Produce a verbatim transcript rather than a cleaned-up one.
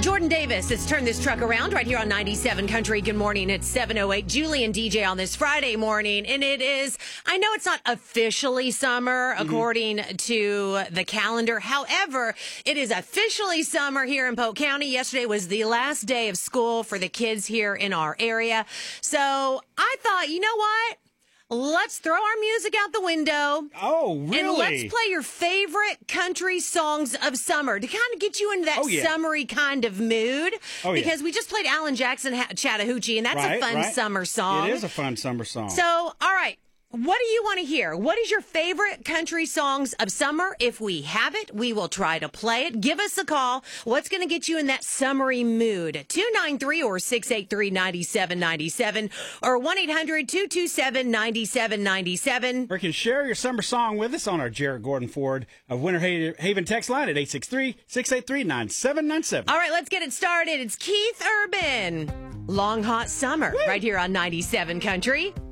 Jordan Davis has turned this truck around right here on ninety-seven Country. Good morning. It's seven oh eight. Julie and D J on this Friday morning. And it is, I know it's not officially summer mm-hmm. according to the calendar. However, it is officially summer here in Polk County. Yesterday was the last day of school for the kids here in our area. So I thought, you know what? Let's throw our music out the window. Oh, really? And let's play your favorite country songs of summer to kind of get you into that oh, yeah. summery kind of mood. Oh, because yeah. we just played Alan Jackson Chattahoochee, and that's right, a fun right. summer song. It is a fun summer song. So, all right. What do you want to hear? What is your favorite country songs of summer? If we have it, we will try to play it. Give us a call. What's going to get you in that summery mood? two nine three or six eight three, nine seven nine seven or one eight hundred, two two seven, nine seven nine seven. Or you can share your summer song with us on our Jarrett Gordon Ford of Winter Haven text line at eight six three, six eight three, nine seven nine seven. All right, let's get it started. It's Keith Urban. Long Hot Summer, Woo! Right here on ninety-seven Country.